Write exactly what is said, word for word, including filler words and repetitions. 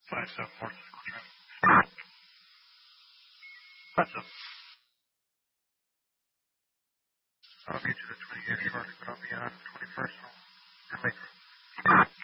five seven four six. What's up? I'll get you the twenty-eight.